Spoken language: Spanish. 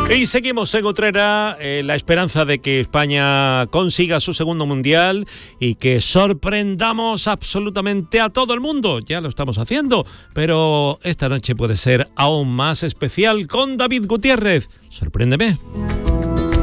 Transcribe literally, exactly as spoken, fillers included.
Y seguimos en Utrera, eh, la esperanza de que España consiga su segundo mundial y que sorprendamos absolutamente a todo el mundo. Ya lo estamos haciendo, pero esta noche puede ser aún más especial con David Gutiérrez. Sorpréndeme.